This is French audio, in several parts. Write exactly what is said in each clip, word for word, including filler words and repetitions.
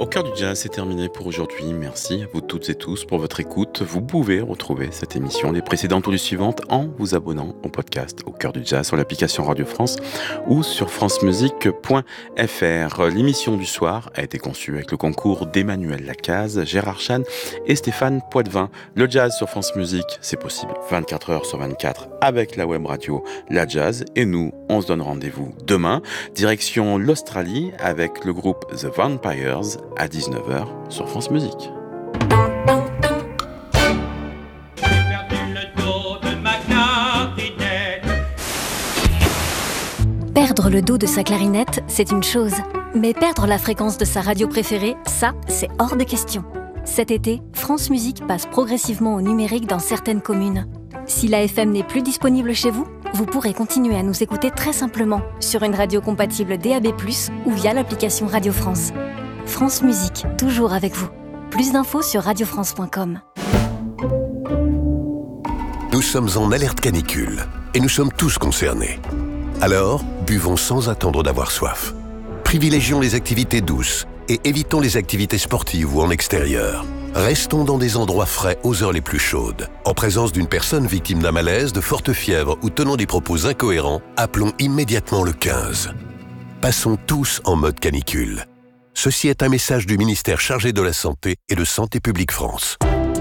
Au cœur du jazz, c'est terminé pour aujourd'hui. Merci à vous toutes et tous pour votre écoute. Vous pouvez retrouver cette émission, les précédentes ou les suivantes, en vous abonnant au podcast Au cœur du jazz sur l'application Radio France ou sur francemusique point f r. L'émission du soir a été conçue avec le concours d'Emmanuel Lacaze, Gérard Chan et Stéphane Poitvin. Le jazz sur France Musique, c'est possible vingt-quatre heures sur vingt-quatre avec la web radio La Jazz. Et nous, on se donne rendez-vous demain, direction l'Australie avec le groupe The Vampires à dix-neuf heures sur France Musique. Perdre le dos de sa clarinette, c'est une chose. Mais perdre la fréquence de sa radio préférée, ça, c'est hors de question. Cet été, France Musique passe progressivement au numérique dans certaines communes. Si la F M n'est plus disponible chez vous, vous pourrez continuer à nous écouter très simplement sur une radio compatible D A B plus, ou via l'application Radio France. France Musique, toujours avec vous. Plus d'infos sur radio france point com. Nous sommes en alerte canicule et nous sommes tous concernés. Alors, buvons sans attendre d'avoir soif. Privilégions les activités douces et évitons les activités sportives ou en extérieur. Restons dans des endroits frais aux heures les plus chaudes. En présence d'une personne victime d'un malaise, de forte fièvre ou tenant des propos incohérents, appelons immédiatement le quinze. Passons tous en mode canicule. Ceci est un message du ministère chargé de la Santé et de Santé publique France.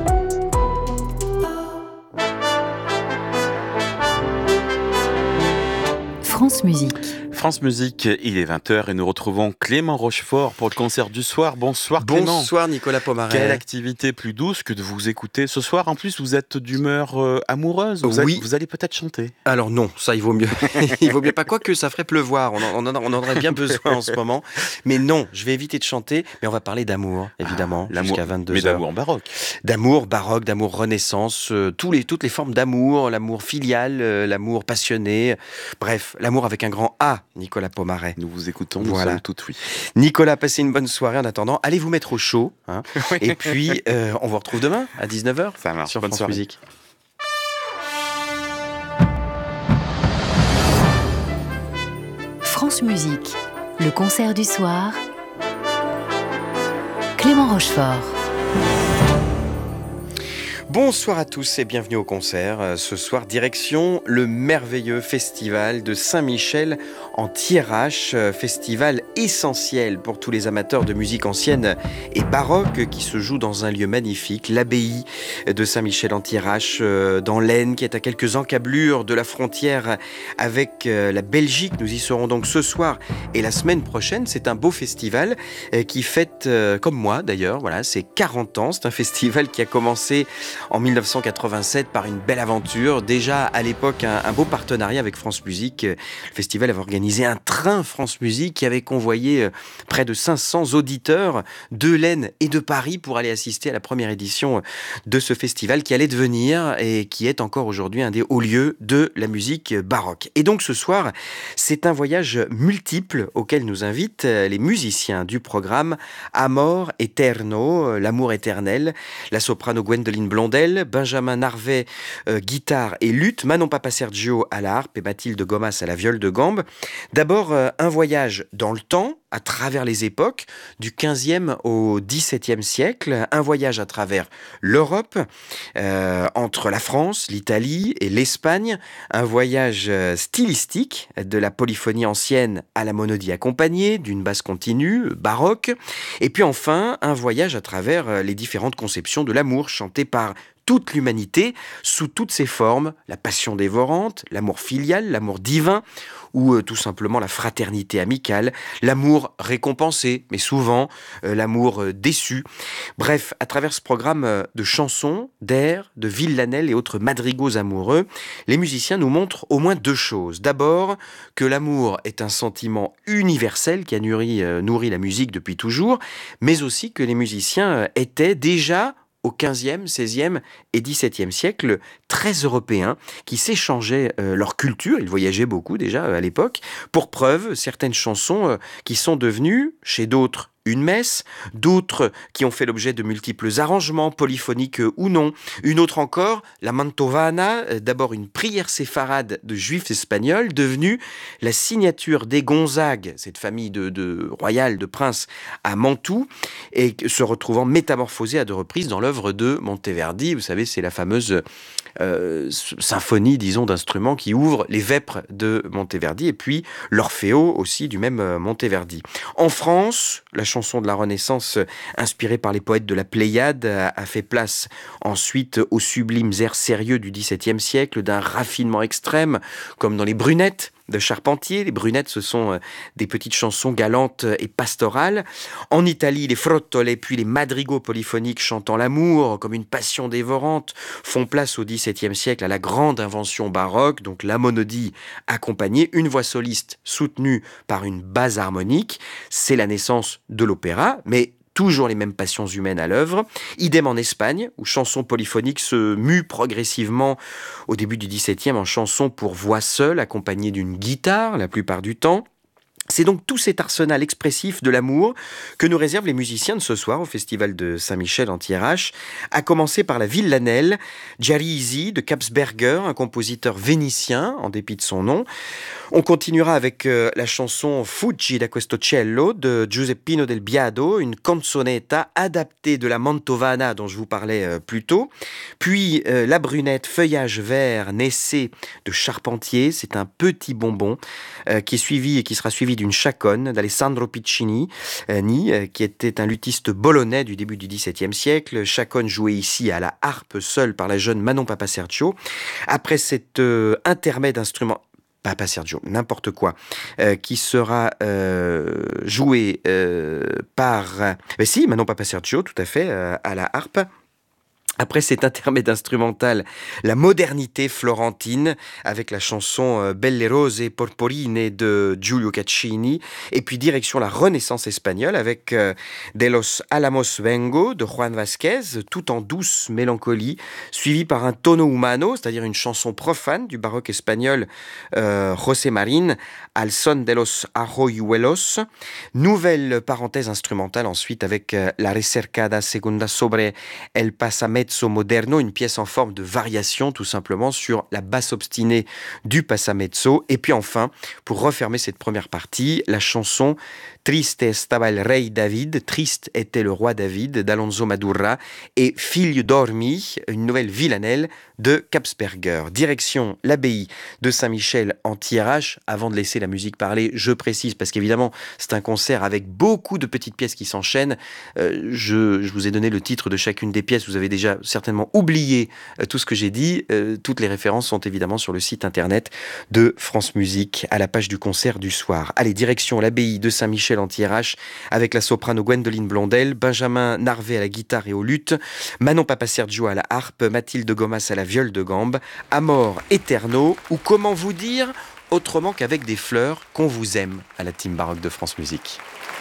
France Musique. France Musique, il est vingt heures et nous retrouvons Clément Rochefort pour le concert du soir. Bonsoir Clément. Bonsoir Nicolas Pomaret. Quelle activité plus douce que de vous écouter ce soir. En plus, vous êtes d'humeur euh, amoureuse. Vous, oui. allez, vous allez peut-être chanter. Alors non, ça il vaut mieux. il vaut mieux pas, quoi que ça ferait pleuvoir. On en, on en, on en aurait bien besoin en ce moment. Mais non, je vais éviter de chanter. Mais on va parler d'amour, évidemment, ah, jusqu'à vingt-deux heures. Mais d'amour baroque. D'amour baroque, d'amour renaissance, euh, tous les, toutes les formes d'amour, l'amour filial, euh, l'amour passionné. Bref, l'amour avec un grand A, Nicolas Pomaret. Nous vous écoutons, nous voilà. sommes tout oui. Nicolas, passez une bonne soirée en attendant. Allez vous mettre au chaud. Hein. Oui. Et puis, euh, on vous retrouve demain à dix-neuf heures. Ça marche. Sur Bonne France soirée. Musique. France Musique, le concert du soir. Clément Rochefort. Bonsoir à tous et bienvenue au concert. Ce soir, direction le merveilleux festival de Saint-Michel en Thiérache, festival essentiel pour tous les amateurs de musique ancienne et baroque qui se joue dans un lieu magnifique, l'abbaye de Saint-Michel en Thiérache, dans l'Aisne, qui est à quelques encablures de la frontière avec la Belgique. Nous y serons donc ce soir et la semaine prochaine. C'est un beau festival qui fête, comme moi d'ailleurs, voilà, ses quarante ans. C'est un festival qui a commencé en mille neuf cent quatre-vingt-sept par une belle aventure. Déjà à l'époque un, un beau partenariat avec France Musique. Le festival avait organisé un train France Musique qui avait convoyé près de cinq cents auditeurs de l'Aisne et de Paris pour aller assister à la première édition de ce festival qui allait devenir et qui est encore aujourd'hui un des hauts lieux de la musique baroque. Et donc ce soir, c'est un voyage multiple auquel nous invitent les musiciens du programme Amor Eterno, l'amour éternel, la soprano Gwendoline Blondel, Benjamin Narvet, euh, guitare et luth, Manon Papasergio à la harpe et Mathilde Gomas à la viole de gambe. D'abord, euh, un voyage dans le temps, à travers les époques, du quinzième au dix-septième siècle, un voyage à travers l'Europe, euh, entre la France, l'Italie et l'Espagne, un voyage stylistique de la polyphonie ancienne à la monodie accompagnée, d'une basse continue, baroque, et puis enfin, un voyage à travers les différentes conceptions de l'amour chantées par toute l'humanité, sous toutes ses formes, la passion dévorante, l'amour filial, l'amour divin, ou euh, tout simplement la fraternité amicale, l'amour récompensé, mais souvent euh, l'amour euh, déçu. Bref, à travers ce programme euh, de chansons, d'airs, de villanelles et autres madrigaux amoureux, les musiciens nous montrent au moins deux choses. D'abord, que l'amour est un sentiment universel qui a nourri, euh, nourri la musique depuis toujours, mais aussi que les musiciens euh, étaient déjà au quinzième, seizième et dix-septième siècle, très européens, qui s'échangeaient euh, leur culture, ils voyageaient beaucoup déjà euh, à l'époque, pour preuve, certaines chansons euh, qui sont devenues, chez d'autres, une messe, d'autres qui ont fait l'objet de multiples arrangements, polyphoniques ou non. Une autre encore, la Mantovana, d'abord une prière séfarade de juifs espagnols, devenue la signature des Gonzague, cette famille de, de royale de princes à Mantoue, et se retrouvant métamorphosée à deux reprises dans l'œuvre de Monteverdi. Vous savez, c'est la fameuse euh, symphonie, disons, d'instruments qui ouvre les vêpres de Monteverdi, et puis l'Orfeo aussi du même euh, Monteverdi. En France, la chanson de la Renaissance, euh, inspirée par les poètes de la Pléiade, a, a fait place ensuite aux sublimes airs sérieux du XVIIe siècle, d'un raffinement extrême, comme dans les Brunettes de Charpentier. Les Brunettes, ce sont euh, des petites chansons galantes et pastorales. En Italie, les frottole, puis les madrigaux polyphoniques chantant l'amour comme une passion dévorante, font place au XVIIe siècle à la grande invention baroque, donc la monodie accompagnée, une voix soliste soutenue par une base harmonique. C'est la naissance de l'opéra, mais toujours les mêmes passions humaines à l'œuvre. Idem en Espagne, où chansons polyphoniques se muent progressivement au début du dix-septième en chansons pour voix seule, accompagnées d'une guitare la plupart du temps. C'est donc tout cet arsenal expressif de l'amour que nous réservent les musiciens de ce soir au Festival de Saint-Michel en Thiérache, à commencer par la villanelle Giarisi de Kapsberger, un compositeur vénitien, en dépit de son nom. On continuera avec euh, la chanson Fuggi da questo cielo de Giuseppino del Biado, une canzonetta adaptée de la Mantovana dont je vous parlais euh, plus tôt. Puis euh, la brunette Feuillage vert, Naissé de Charpentier, c'est un petit bonbon euh, qui est suivi et qui sera suivi d'une chaconne d'Alessandro Piccini, euh, ni, euh, qui était un luthiste bolonais du début du XVIIe siècle. Chaconne jouée ici à la harpe seule par la jeune Manon Papasergio. Après cet euh, intermède instrument Papa Sergio, n'importe quoi, euh, qui sera euh, joué euh, par... Mais si, Manon Papa Sergio, tout à fait, euh, à la harpe. Après cet intermède instrumental, la modernité florentine avec la chanson euh, Belle Rose e Porporine de Giulio Caccini, et puis direction la Renaissance espagnole avec euh, De los Alamos Vengo de Juan Vázquez, tout en douce mélancolie, suivi par un tono humano, c'est-à-dire une chanson profane du baroque espagnol euh, José Marín, Al son de los arroyuelos. Nouvelle parenthèse instrumentale ensuite avec euh, La Recercada Segunda sobre el Passamezzo Moderno, une pièce en forme de variation tout simplement sur la basse obstinée du Passamezzo. Et puis enfin, pour refermer cette première partie, la chanson Triste estaba el rey David, Triste était le roi David d'Alonso Madurra, et Figlio dormi, une nouvelle villanelle de Kapsberger. Direction l'abbaye de Saint-Michel en Thiérache. Avant de laisser la musique parler, je précise, parce qu'évidemment c'est un concert avec beaucoup de petites pièces qui s'enchaînent. Euh, je, je vous ai donné le titre de chacune des pièces, vous avez déjà certainement oublié euh, tout ce que j'ai dit. Euh, toutes les références sont évidemment sur le site internet de France Musique, à la page du concert du soir. Allez, direction l'abbaye de Saint-Michel en Thiérache, avec la soprano Gwendoline Blondel, Benjamin Narvé à la guitare et au luth, Manon Papasergio à la harpe, Mathilde Gomas à la viole de gambe, Amor Eterno, ou comment vous dire autrement qu'avec des fleurs qu'on vous aime à la team baroque de France Musique.